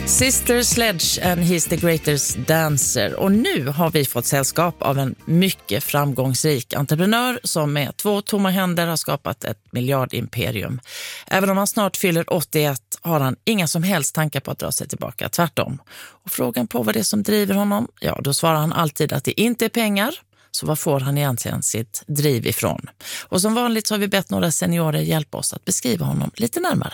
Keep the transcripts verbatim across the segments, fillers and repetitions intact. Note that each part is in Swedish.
Sister Sledge and He's the Greatest Dancer. Och nu har vi fått sällskap av en mycket framgångsrik entreprenör som med två tomma händer har skapat ett miljardimperium. Även om han snart fyller åttioett har han inga som helst tankar på att dra sig tillbaka, tvärtom. Och frågan på vad det är som driver honom, ja då svarar han alltid att det inte är pengar. Så vad får han egentligen sitt driv ifrån? Och som vanligt så har vi bett några seniorer hjälpa oss att beskriva honom lite närmare.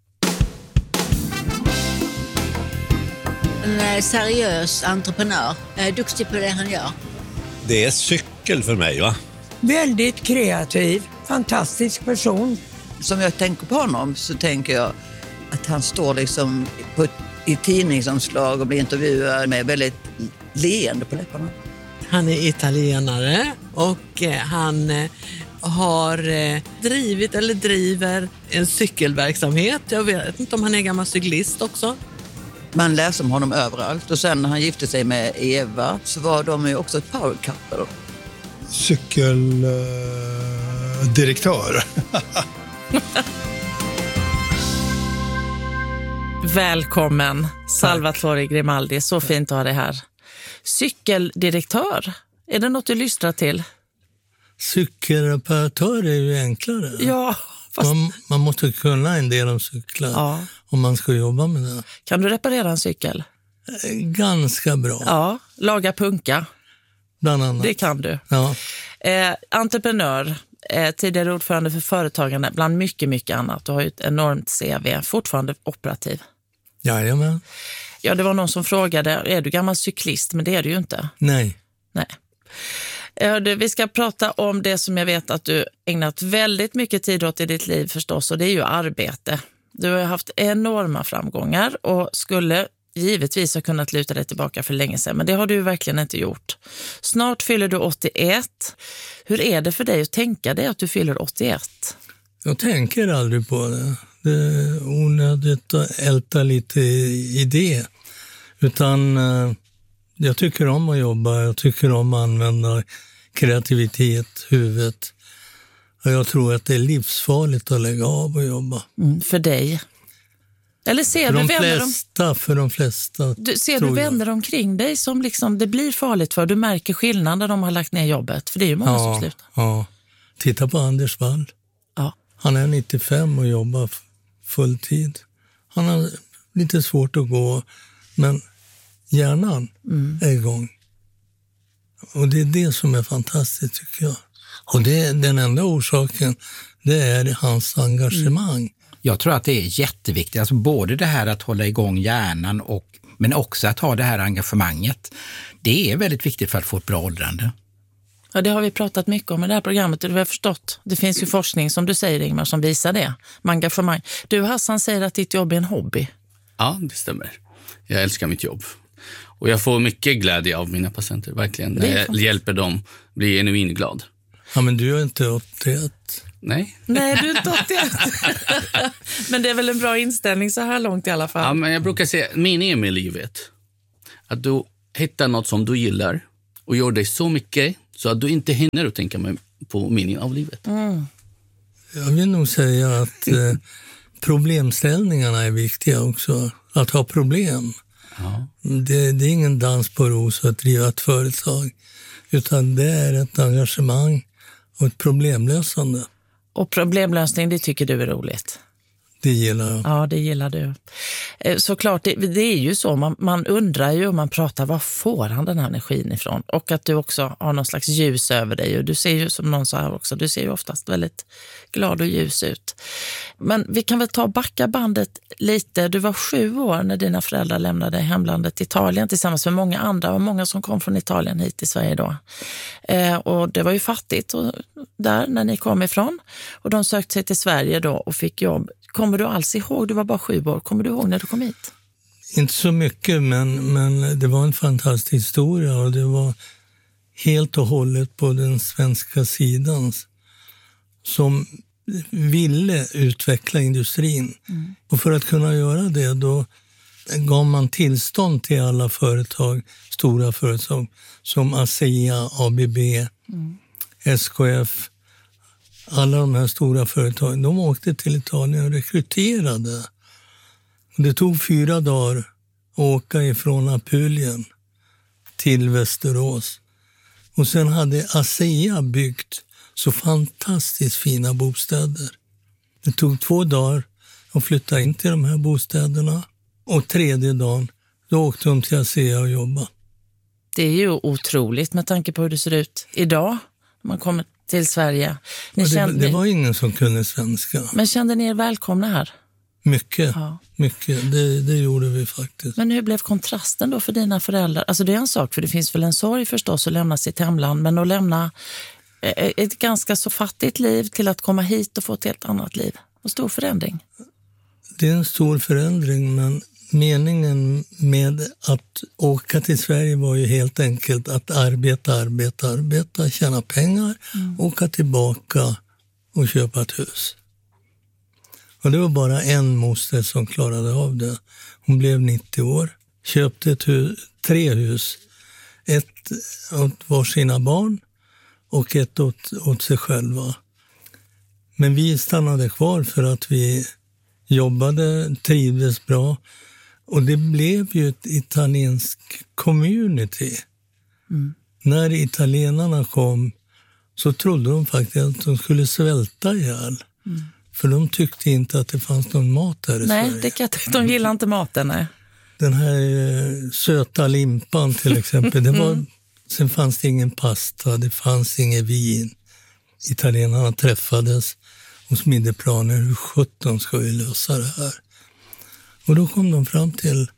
En seriös entreprenör, är duktig på det han gör. Det är cykel för mig, va? Väldigt kreativ, fantastisk person. Som jag tänker på honom så tänker jag att han står liksom på, i tidningsomslag och blir intervjuad med väldigt leende på läpparna. Han är italienare och han har drivit eller driver en cykelverksamhet. Jag vet inte om han är gammal cyklist också. Man läser om honom överallt och sen när han gifte sig med Eva så var de ju också ett power couple. Cykeldirektör. Välkommen Salvatore Grimaldi, så fint att ha dig här. Cykeldirektör, är det något du lyssnar till? Cykelreparatör är ju enklare. Ja, fast... man, man måste kunna en del om cyklar ja. Om man ska jobba med det. Kan du reparera en cykel? Ganska bra. Ja, laga punka. Bland annat. Det kan du. Ja. Eh, entreprenör, eh, tidigare ordförande för företagande, bland mycket, mycket annat. Du har ju ett enormt C V, fortfarande operativ. Jajamän. Ja, det var någon som frågade, är du gammal cyklist? Men det är du ju inte. Nej. Nej. Vi ska prata om det som jag vet att du ägnat väldigt mycket tid åt i ditt liv förstås, och det är ju arbete. Du har haft enorma framgångar och skulle givetvis ha kunnat luta dig tillbaka för länge sedan, men det har du verkligen inte gjort. Snart fyller du åttioett. Hur är det för dig att tänka dig att du fyller åttioett? Jag tänker aldrig på det. Det är onödigt att älta lite i det. Utan jag tycker om att jobba, jag tycker om att använda kreativitet, huvudet. Och jag tror att det är livsfarligt att lägga av och jobba. Mm, för dig? Eller ser för du de vänner flesta, om... för de flesta. Du, ser du vänner jag. omkring dig som liksom det blir farligt för? Du märker skillnad när de har lagt ner jobbet. För det är ju många ja, som slutar. Ja, titta på Anders Wall. Ja. Han är nittiofem och jobbar fulltid. Han har lite svårt att gå, men hjärnan mm. är igång. Och det är det som är fantastiskt tycker jag. Och det är den enda orsaken, det är hans engagemang. Mm. Jag tror att det är jätteviktigt, alltså både det här att hålla igång hjärnan och, men också att ha det här engagemanget. Det är väldigt viktigt för att få ett bra åldrande. Ja, det har vi pratat mycket om i det här programmet och det har jag förstått. Det finns ju forskning som du säger, Ingmar, som visar det. Med engagemang. Du, Hassan, säger att ditt jobb är en hobby. Ja, det stämmer. Jag älskar mitt jobb. Och jag får mycket glädje av mina patienter, verkligen. När jag hjälper dem bli genuin glad. Ja, men du är inte åttioett. Nej. Nej, du är inte åttioett. Men det är väl en bra inställning så här långt i alla fall. Ja, men jag brukar säga, meningen med livet. Att du hittar något som du gillar och gör dig så mycket så att du inte hinner att tänka på meningen av livet. Mm. Jag vill nog säga att eh, problemställningarna är viktiga också. Att ha problem. Ja. Det, det är ingen dans på ros att driva ett företag. Utan det är ett engagemang och ett problemlösande. Och problemlösning, det tycker du är roligt? Det gillar jag. Ja, det gillar du. Såklart, det, det är ju så. Man, man undrar ju och man pratar, var får han den här energin ifrån? Och att du också har någon slags ljus över dig. Och du ser ju, som någon sa här också, du ser ju oftast väldigt glad och ljus ut. Men vi kan väl ta backa bandet lite. Du var sju år när dina föräldrar lämnade hemlandet Italien tillsammans med många andra. Och många som kom från Italien hit till Sverige då. Eh, och det var ju fattigt och, där när ni kom ifrån. Och de sökte sig till Sverige då och fick jobb. Kommer du alls ihåg, du var bara sju år, kommer du ihåg när du kom hit? Inte så mycket, men, men det var en fantastisk historia och det var helt och hållet på den svenska sidan som ville utveckla industrin. Mm. Och för att kunna göra det då gav man tillstånd till alla företag, stora företag som ASEA, A B B, mm. S K F. Alla de här stora företagen, de åkte till Italien och rekryterade. Det tog fyra dagar åka ifrån Apulien till Västerås. Och sen hade ASEA byggt så fantastiskt fina bostäder. Det tog två dagar att flytta in till de här bostäderna. Och tredje dagen, då åkte de till ASEA och jobbade. Det är ju otroligt med tanke på hur det ser ut idag när man kommer till Sverige. Ni det, kände, det var ingen som kunde svenska. Men kände ni er välkomna här? Mycket, ja. mycket. Det, det gjorde vi faktiskt. Men hur blev kontrasten då för dina föräldrar? Alltså det är en sak, för det finns väl en sorg förstås att lämna sitt hemland, men att lämna ett ganska så fattigt liv till att komma hit och få ett helt annat liv. Och stor förändring. Det är en stor förändring, men meningen med att åka till Sverige var ju helt enkelt att arbeta, arbeta, arbeta, tjäna pengar, mm. åka tillbaka och köpa ett hus. Och det var bara en moster som klarade av det. Hon blev nittio år, köpte ett hus, tre hus. Ett åt var sina barn och ett åt, åt sig själva. Men vi stannade kvar för att vi jobbade, trivdes bra. Och det blev ju ett italiensk community. Mm. När italienarna kom så trodde de faktiskt att de skulle svälta ihjäl. Mm. För de tyckte inte att det fanns någon mat där i nej, Sverige. Det kan, de gillar inte maten, nej. Den här eh, söta limpan till exempel. Det var, mm. Sen fanns det ingen pasta, det fanns ingen vin. Italienarna träffades och smidde planer. Hur sjutton ska vi lösa det här? Och då kom de fram till,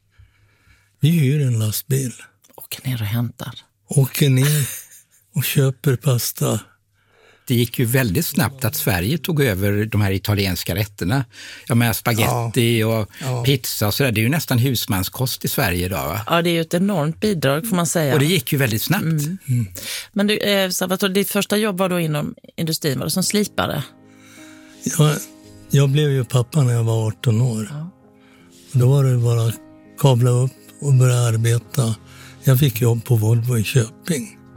vi hyr en lastbil. Åker ner och hämtar. Åker ner och köper pasta. Det gick ju väldigt snabbt att Sverige tog över de här italienska rätterna. Ja, med spaghetti ja. och ja. pizza och sådär. Det är ju nästan husmanskost i Sverige idag, va? Ja, det är ju ett enormt bidrag får man säga. Och det gick ju väldigt snabbt. Mm. Mm. Men du, eh, Salvatore, ditt första jobb var då inom industrin, var det som slipare? Ja, jag blev ju pappa när jag var arton år. Ja. Då var det bara att kabla upp och börja arbeta. Jag fick jobb på Volvo i Köping.